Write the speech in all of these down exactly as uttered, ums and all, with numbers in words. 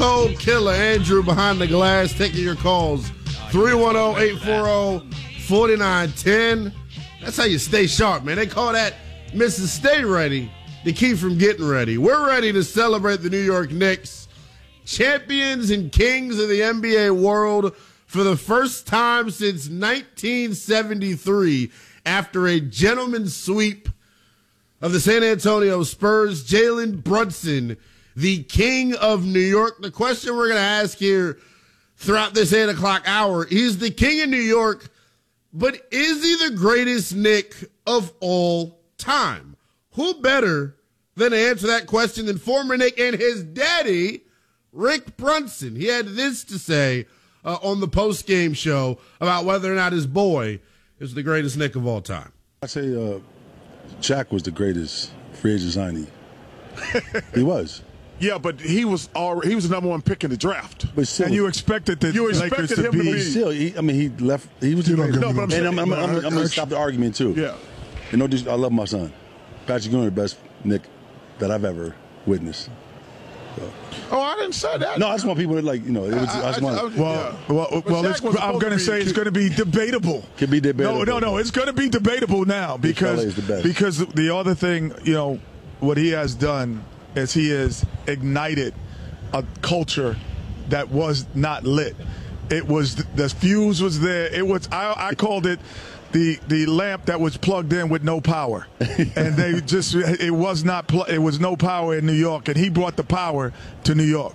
Oh, killer Andrew behind the glass taking your calls. three one zero, eight four zero, four nine one zero. That's how you stay sharp, man. They call that Missus Stay Ready to keep from getting ready. We're ready to celebrate the New York Knicks, champions and kings of the N B A world for the first time since nineteen seventy-three after a gentleman's sweep of the San Antonio Spurs. Jalen Brunson, the king of New York. The question we're going to ask here throughout this eight o'clock hour, he's the king of New York, but is he the greatest Knick of all time? Who better than to answer that question than former Knick and his daddy, Rick Brunson? He had this to say uh, on the post-game show about whether or not his boy is the greatest Knick of all time. I say uh, Shaq was the greatest free agent signee. He was. Yeah, but he was already, he was the number one pick in the draft. But still, and you expected the you expected Lakers to him be. to be. Still, he, I mean, he left. He was. You The don't give greatest. me No, but I'm and I'm, I'm, I'm, I'm, I'm going to stop the argument too. Yeah. You know, just, I love my son. Patrick Ewing, the best Knick that I've ever witnessed. So. Oh, I didn't say that. No, I just want people to like, you know, it was. I, I, just I, want. I, Well, yeah. well, But well Shaq it's, was I'm supposed going to be- say it's going to be debatable. Could be debatable. No, no, no. It's going to be debatable now Fella is because the best. because the other thing, you know, what he has done is he has ignited a culture that was not lit. It was the fuse was there. It was I, I called it the the lamp that was plugged in with no power, and they just it was not pl- it was no power in New York, and he brought the power to New York.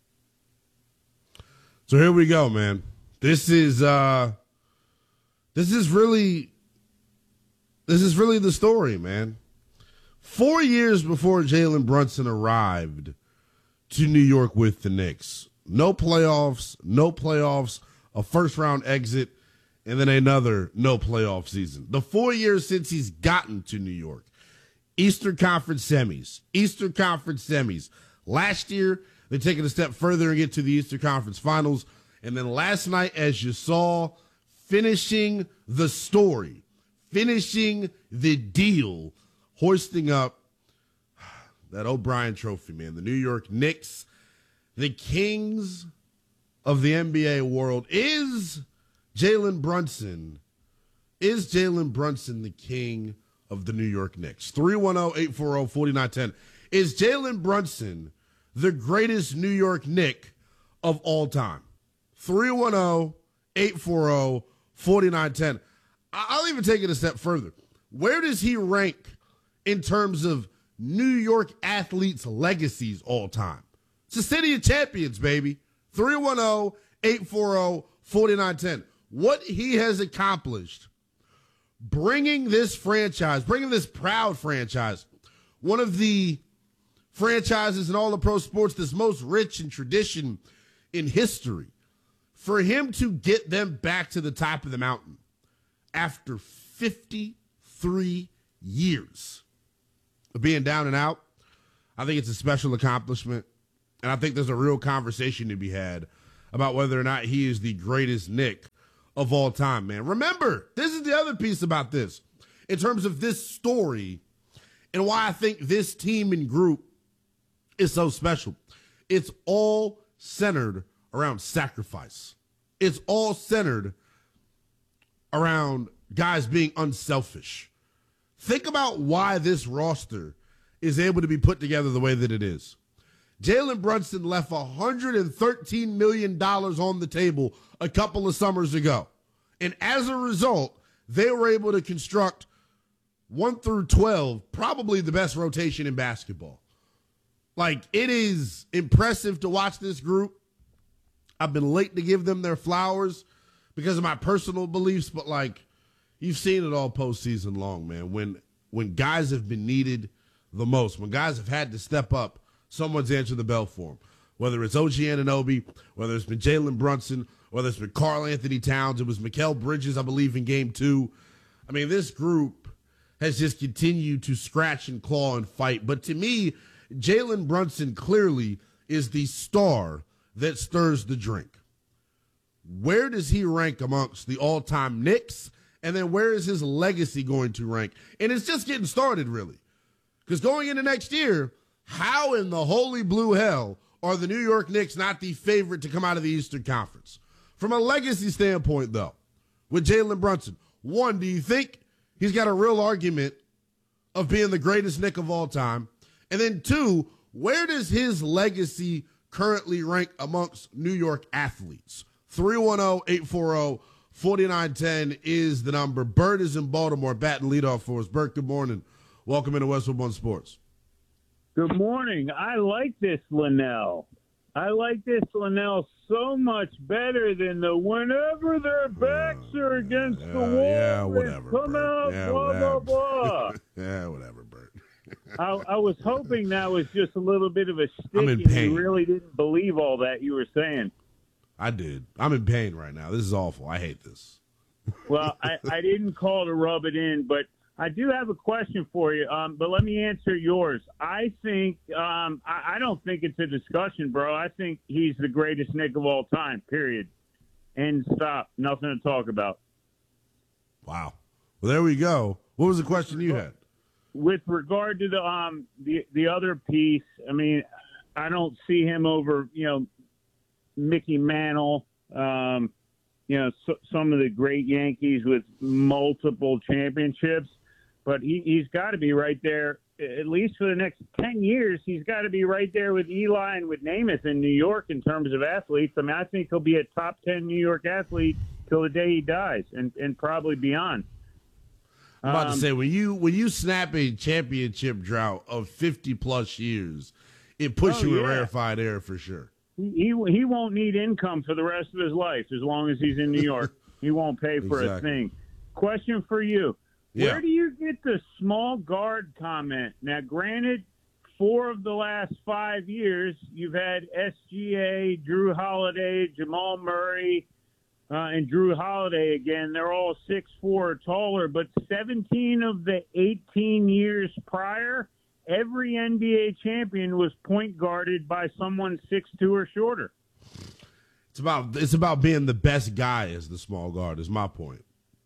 So here we go, man. This is uh this is really this is really the story, man. Four years before Jalen Brunson arrived to New York with the Knicks, no playoffs, no playoffs, a first round exit, and then another no playoff season. The four years since he's gotten to New York, Eastern Conference semis, Eastern Conference semis. Last year, they take it a step further and get to the Eastern Conference Finals. And then last night, as you saw, finishing the story, finishing the deal, hoisting up that O'Brien Trophy, man. The New York Knicks, the kings of the N B A world. Is Jalen Brunson, is Jalen Brunson the king of the New York Knicks? three one zero, eight four zero, four nine one zero. Is Jalen Brunson the greatest New York Knick of all time? three one zero, eight four zero, four nine one zero. I'll even take it a step further. Where does he rank in terms of New York athletes' legacies all time? It's the city of champions, baby. three one zero, eight four zero, four nine one zero. What he has accomplished, bringing this franchise, bringing this proud franchise, one of the franchises in all the pro sports that's most rich in tradition in history, for him to get them back to the top of the mountain after fifty-three years of being down and out, I think it's a special accomplishment. And I think there's a real conversation to be had about whether or not he is the greatest Knick of all time, man. Remember, this is the other piece about this in terms of this story and why I think this team and group is so special. It's all centered around sacrifice. It's all centered around guys being unselfish. Think about why this roster is able to be put together the way that it is. Jalen Brunson left one hundred thirteen million dollars on the table a couple of summers ago. And as a result, they were able to construct one through twelve, probably the best rotation in basketball. Like, it is impressive to watch this group. I've been late to give them their flowers because of my personal beliefs, but, like, you've seen it all postseason long, man. When when guys have been needed the most, when guys have had to step up, someone's answered the bell for them. Whether it's O G Anunoby, whether it's been Jalen Brunson, whether it's been Karl Anthony Towns, it was Mikal Bridges, I believe, in game two. I mean, this group has just continued to scratch and claw and fight. But to me, Jalen Brunson clearly is the star that stirs the drink. Where does he rank amongst the all-time Knicks? And then where is his legacy going to rank? And it's just getting started, really. Because going into next year, how in the holy blue hell are the New York Knicks not the favorite to come out of the Eastern Conference? From a legacy standpoint, though, with Jalen Brunson, one, do you think he's got a real argument of being the greatest Knick of all time? And then two, where does his legacy currently rank amongst New York athletes? three one zero, eight four zero, four nine one zero is the number. Bert is in Baltimore, batting leadoff for us. Bert, good morning. Welcome into Westwood One Sports. Good morning. I like this Linnell. I like this Linnell so much better than the whenever their backs uh, are against yeah, the wall. Yeah, whatever. Come Bert. out, yeah, blah, whatever. blah, blah. yeah, whatever, Bert. I, I was hoping that was just a little bit of a stick I'm in and pain. you really didn't believe all that you were saying. I did. I'm in pain right now. This is awful. I hate this. Well, I, I didn't call to rub it in, but I do have a question for you, um, but let me answer yours. I think um, I, I don't think it's a discussion, bro. I think he's the greatest Knick of all time, period. And stop. Nothing to talk about. Wow. Well, there we go. What was the question you had? With regard to the um the the other piece, I mean, I don't see him over, you know, Mickey Mantle, um, you know, so, some of the great Yankees with multiple championships. But he, he's got to be right there, at least for the next ten years, he's got to be right there with Eli and with Namath in New York in terms of athletes. I mean, I think he'll be a top ten New York athlete till the day he dies and, and probably beyond. I'm about um, to say, when you when you snap a championship drought of fifty-plus years, it puts Oh, you in yeah. rarefied air for sure. He, he he won't need income for the rest of his life as long as he's in New York. He won't pay for Exactly. a thing. Question for you. Yeah. Where do you get the small guard comment? Now, granted, four of the last five years, you've had S G A, Drew Holiday, Jamal Murray, uh, and Drew Holiday again. They're all six four or taller, but seventeen of the eighteen years prior, every N B A champion was point guarded by someone six two or shorter. It's about it's about being the best guy as the small guard is my point.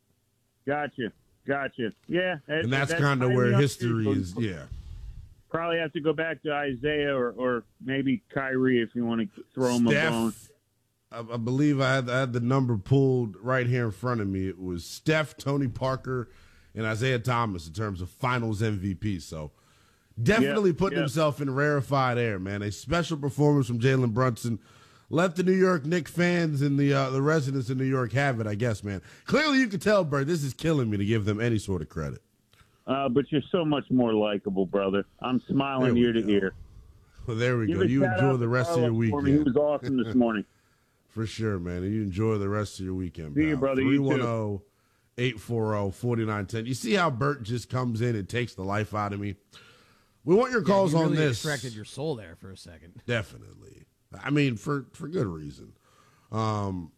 Gotcha. Gotcha. Yeah. that- And that's, kind of highly where history unusual. is, yeah. Probably have to go back to Isaiah or, or maybe Kyrie if you want to throw him a bone. Steph, I, I believe I had, I had the number pulled right here in front of me. It was Steph, Tony Parker, and Isaiah Thomas in terms of finals M V P. So definitely Yep, putting yep. himself in rarefied air, man. A special performance from Jalen Brunson. Let the New York Knicks fans and the uh, the residents of New York have it, I guess, man. Clearly you can tell, Bert, this is killing me to give them any sort of credit. Uh, but you're so much more likable, brother. I'm smiling There we ear to go. ear. Well, there we Give go. a You shout enjoy out the to rest of your Carlos for me. He weekend. was awesome this morning. For sure, man. And you enjoy the rest of your weekend. See you, brother. You too. three one zero, eight four zero, four nine one zero. You see how Bert just comes in and takes the life out of me? We want your calls yeah, you on really this. extracted your soul there for a second. Definitely. I mean, for, for good reason. Um,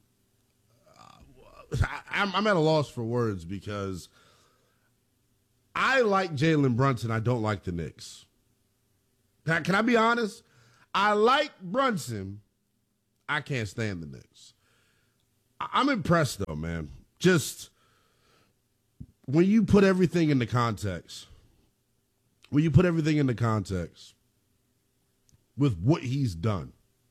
I, I'm, I'm at a loss for words because I like Jalen Brunson. I don't like the Knicks. Now, can I be honest? I like Brunson. I can't stand the Knicks. I, I'm impressed, though, man. Just when you put everything into context, when you put everything into context with what he's done,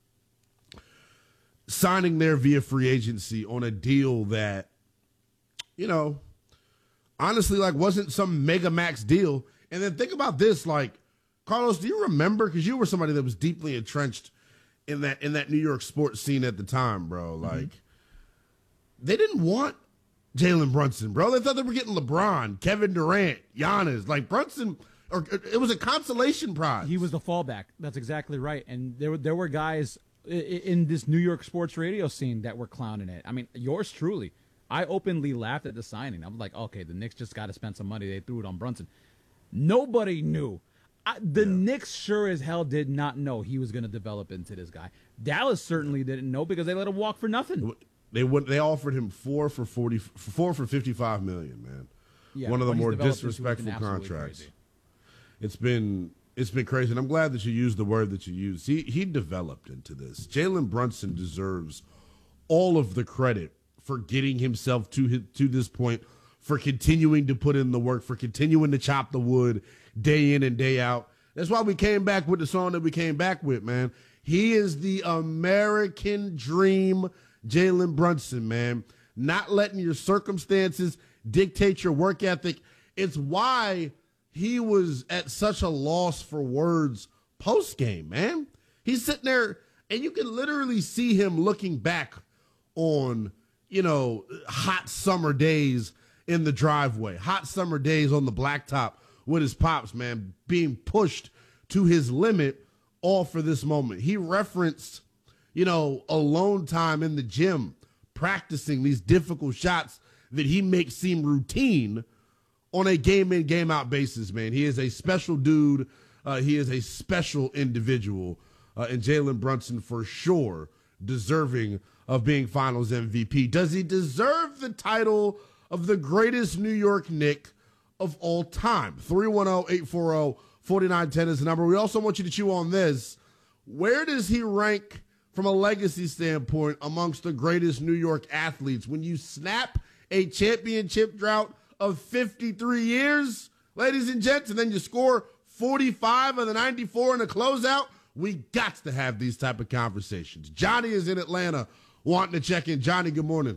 signing there via free agency on a deal that, you know, honestly, like, wasn't some mega max deal. And then think about this, like, Carlos, do you remember? Because you were somebody that was deeply entrenched in that in that New York sports scene at the time, bro. Like, mm-hmm. they didn't want Jalen Brunson, bro. They thought they were getting LeBron, Kevin Durant, Giannis. Like, Brunson, or it was a consolation prize. He was the fallback. That's exactly right. And there were there were guys in this New York sports radio scene that were clowning it. I mean, yours truly. I openly laughed at the signing. I'm like, okay, the Knicks just got to spend some money. They threw it on Brunson. Nobody knew. I, the yeah. Knicks sure as hell did not know he was going to develop into this guy. Dallas certainly didn't know because they let him walk for nothing. They would. They offered him four for forty, four for fifty-five million. Man, yeah, one of the more developed disrespectful contracts. Crazy. It's been it's been crazy, and I'm glad that you used the word that you used. He he developed into this. Jalen Brunson deserves all of the credit for getting himself to his, to this point, for continuing to put in the work, for continuing to chop the wood day in and day out. That's why we came back with the song that we came back with, man. He is the American dream, Jalen Brunson, man. Not letting your circumstances dictate your work ethic. It's why he was at such a loss for words post-game, man. He's sitting there, and you can literally see him looking back on, you know, hot summer days in the driveway, hot summer days on the blacktop with his pops, man, being pushed to his limit, all for this moment. He referenced, you know, alone time in the gym, practicing these difficult shots that he makes seem routine on a game-in, game-out basis, man. He is a special dude. Uh, he is a special individual. Uh, and Jalen Brunson, for sure, deserving of being Finals M V P. Does he deserve the title of the greatest New York Knick of all time? three one zero, eight four zero, four nine one zero is the number. We also want you to chew on this. Where does he rank from a legacy standpoint amongst the greatest New York athletes? When you snap a championship drought of fifty-three years, ladies and gents, and then you score forty-five of the ninety-four in a closeout, we got to have these type of conversations. Johnny is in Atlanta wanting to check in. Johnny, good morning.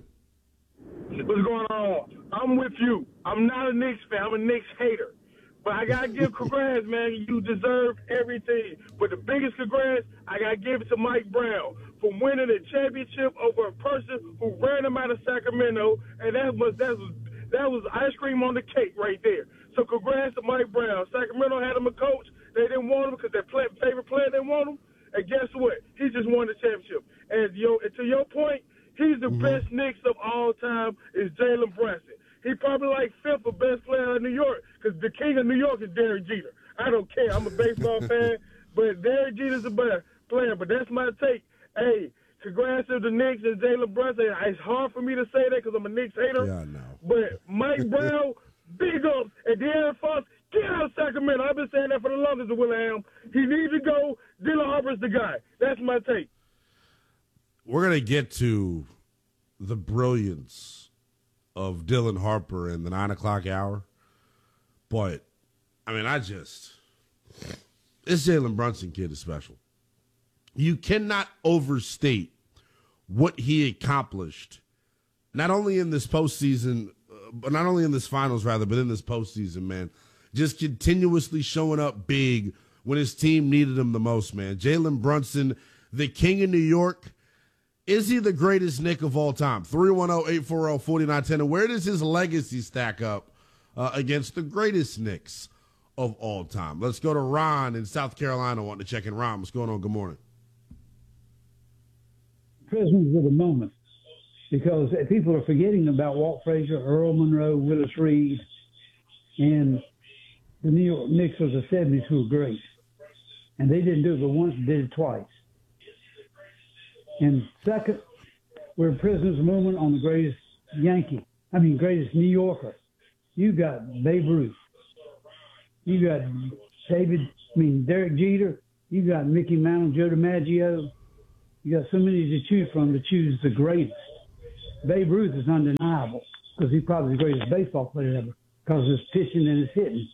What's going on? I'm with you. I'm not a Knicks fan. I'm a Knicks hater. But I got to give congrats, man. You deserve everything. But the biggest congrats, I got to give it to Mike Brown for winning a championship over a person who ran him out of Sacramento, and that was that was that was ice cream on the cake right there. So congrats to Mike Brown. Sacramento had him a coach. They didn't want him because their play, favorite player didn't want him. And guess what? He just won the championship. And, yo, and to your point, he's the mm-hmm. best Knicks of all time is Jalen Brunson. He probably like fifth or best player in New York because the king of New York is Derek Jeter. I don't care. I'm a baseball fan, but Derek Jeter's a better player. But that's my take. Hey, congrats to the Knicks and Jalen Brunson. It's hard for me to say that because I'm a Knicks hater. Yeah, I know. But Mike Brown, big ups. And De'Aaron Fox, get out of Sacramento. I've been saying that for the longest of Willingham. He needs to go. Dylan Harper's the guy. That's my take. We're going to get to the brilliance of Dylan Harper in the nine o'clock hour. But, I mean, I just, this Jalen Brunson kid is special. You cannot overstate what he accomplished, not only in this postseason, uh, but not only in this finals, rather, but in this postseason, man. Just continuously showing up big when his team needed him the most, man. Jalen Brunson, the king of New York. Is he the greatest Knick of all time? three one zero, eight four zero, four nine one zero. And where does his legacy stack up uh, against the greatest Knicks of all time? Let's go to Ron in South Carolina wanting to check in. Ron, what's going on? Good morning. Prisoners of the moment, because people are forgetting about Walt Frazier, Earl Monroe, Willis Reed, and the New York Knicks of the seventies who were great. And they didn't do it but once, did it twice. And second, we're prisoners of the moment on the greatest Yankee, I mean greatest New Yorker. You got Babe Ruth. You got David, I mean Derek Jeter. You got Mickey Mantle, Joe DiMaggio. You got so many to choose from to choose the greatest. Babe Ruth is undeniable because he's probably the greatest baseball player ever because of his pitching and his hitting.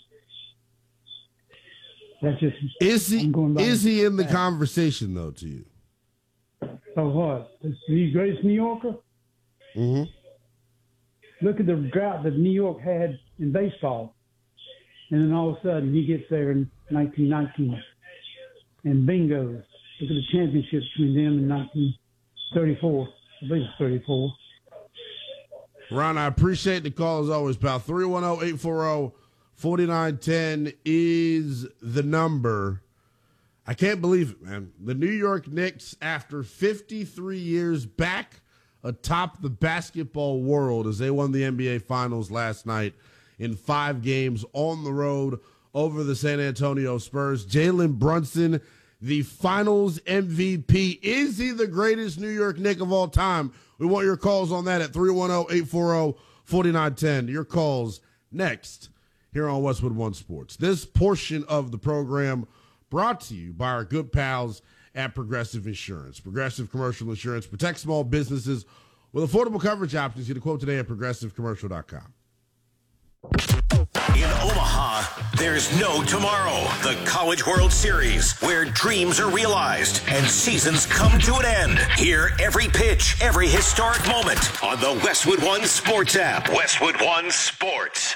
That's just is he is he in the conversation though to you? Oh, what? Is he the greatest New Yorker? Mm-hmm. Look at the drought that New York had in baseball. And then all of a sudden he gets there in nineteen nineteen. And bingo. Look at the championship between them in nineteen thirty-four. I believe it's thirty-four. Ron, I appreciate the call as always, pal. three one zero, eight four zero, four nine one zero is the number. I can't believe it, man. The New York Knicks, after fifty-three years, back atop the basketball world as they won the N B A Finals last night in five games on the road over the San Antonio Spurs. Jalen Brunson, the Finals M V P. Is he the greatest New York Knick of all time? We want your calls on that at three one zero, eight four zero, four nine one zero. Your calls next here on Westwood One Sports. This portion of the program brought to you by our good pals at Progressive Insurance. Progressive Commercial Insurance protects small businesses with affordable coverage options. Get a quote today at progressive commercial dot com. In Omaha, there's no tomorrow. The College World Series, where dreams are realized and seasons come to an end. Hear every pitch, every historic moment on the Westwood One Sports app. Westwood One Sports.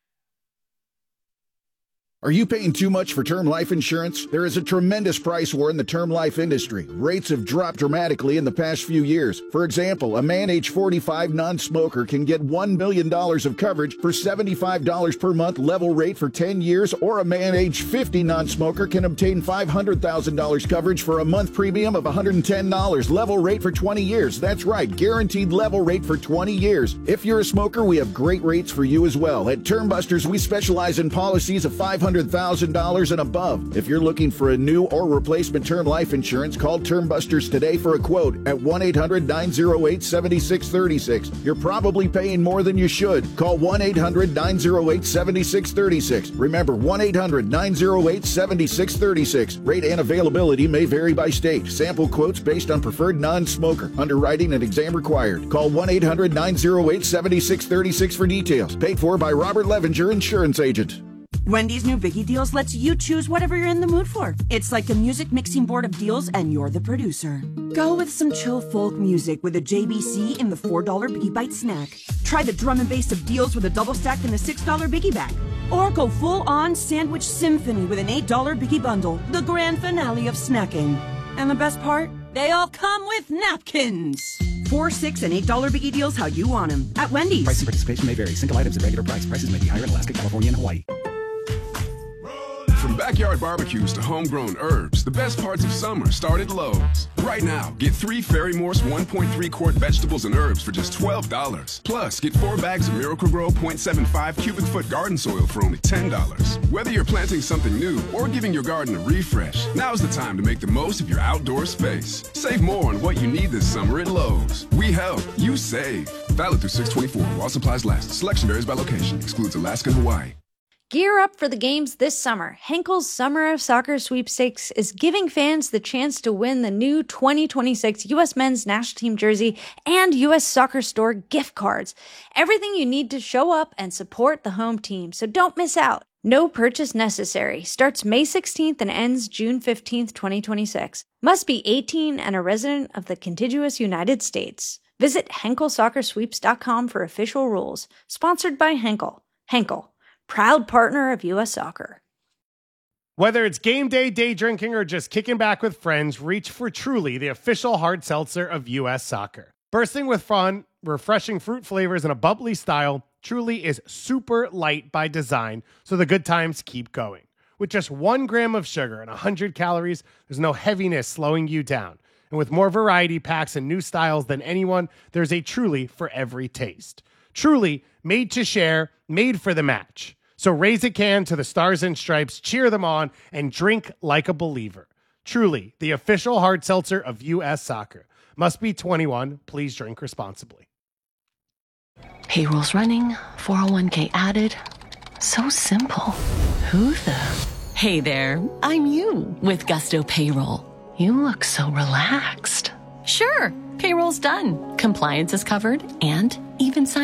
Are you paying too much for term life insurance? There is a tremendous price war in the term life industry. Rates have dropped dramatically in the past few years. For example, a man age forty-five non-smoker can get one million dollars of coverage for seventy-five dollars per month level rate for ten years, or a man age fifty non-smoker can obtain five hundred thousand dollars coverage for a month premium of one hundred ten dollars level rate for twenty years. That's right, guaranteed level rate for twenty years. If you're a smoker, we have great rates for you as well. At Term Busters, we specialize in policies of five hundred thousand dollars and above. If you're looking for a new or replacement term life insurance, call Term Busters today for a quote at one eight hundred nine oh eight seven six three six. You're probably paying more than you should. Call one eight hundred nine oh eight seven six three six. Remember, one eight hundred nine oh eight seven six three six. Rate and availability may vary by state. Sample quotes based on preferred non-smoker. Underwriting and exam required. Call one eight hundred nine oh eight seven six three six for details. Paid for by Robert Levenger, insurance agent. Wendy's new Biggie Deals lets you choose whatever you're in the mood for. It's like a music mixing board of deals, and you're the producer. Go with some chill folk music with a J B C in the four dollar Biggie Bite snack. Try the drum and bass of deals with a double stack in the six dollar Biggie bag. Or go full-on sandwich symphony with an eight dollar Biggie bundle, the grand finale of snacking. And the best part? They all come with napkins. Four, six, and eight dollar Biggie Deals how you want them at Wendy's. Price and participation may vary. Single items at regular price. Prices may be higher in Alaska, California, and Hawaii. From backyard barbecues to homegrown herbs, the best parts of summer start at Lowe's. Right now, get three Fairy Morse one point three quart vegetables and herbs for just twelve dollars. Plus, get four bags of Miracle-Gro point seven five cubic foot garden soil for only ten dollars. Whether you're planting something new or giving your garden a refresh, now's the time to make the most of your outdoor space. Save more on what you need this summer at Lowe's. We help, you save. Valid through six twenty-four while supplies last. Selection varies by location. Excludes Alaska and Hawaii. Gear up for the games this summer. Henkel's Summer of Soccer Sweepstakes is giving fans the chance to win the new twenty twenty-six U S Men's National Team jersey and U S Soccer Store gift cards. Everything you need to show up and support the home team, so don't miss out. No purchase necessary. Starts May sixteenth and ends June fifteenth, twenty twenty-six. Must be eighteen and a resident of the contiguous United States. Visit Henkel Soccer Sweeps dot com for official rules. Sponsored by Henkel. Henkel, proud partner of U S Soccer. Whether it's game day, day drinking, or just kicking back with friends, reach for Truly, the official hard seltzer of U S Soccer. Bursting with fun, refreshing fruit flavors, and a bubbly style, Truly is super light by design, so the good times keep going. With just one gram of sugar and one hundred calories, there's no heaviness slowing you down. And with more variety packs and new styles than anyone, there's a Truly for every taste. Truly, made to share, made for the match. So raise a can to the Stars and Stripes, cheer them on, and drink like a believer. Truly, the official hard seltzer of U S Soccer. Must be twenty-one. Please drink responsibly. Payroll's running, four oh one k added. So simple. Who the? Hey there, I'm you with Gusto Payroll. You look so relaxed. Sure, payroll's done. Compliance is covered and even signed.